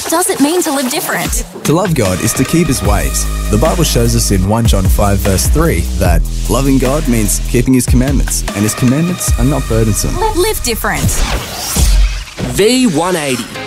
What does it mean to live different? To love God is to keep His ways. The Bible shows us in 1 John 5 verse 3 that loving God means keeping His commandments, and His commandments are not burdensome. Live different. V180.